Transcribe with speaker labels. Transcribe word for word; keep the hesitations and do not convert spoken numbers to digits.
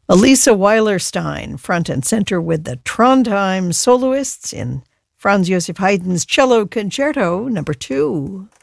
Speaker 1: Elisa Weilerstein, front and center with the Trondheim Soloists in Franz Josef Haydn's Cello Concerto number two.